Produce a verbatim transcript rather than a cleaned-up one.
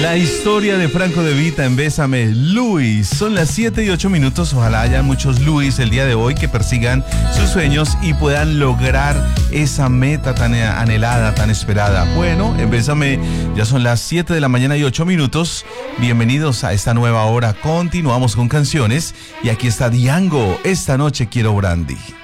La historia de Franco De Vita en Bésame, Luis. Son las siete y ocho minutos. Ojalá haya muchos Luis el día de hoy que persigan sus sueños y puedan lograr esa meta tan anhelada, tan esperada. Bueno, en Bésame ya son las siete de la mañana y ocho minutos. Bienvenidos a esta nueva hora. Continuamos con canciones y aquí está Diango. Esta noche quiero brandy.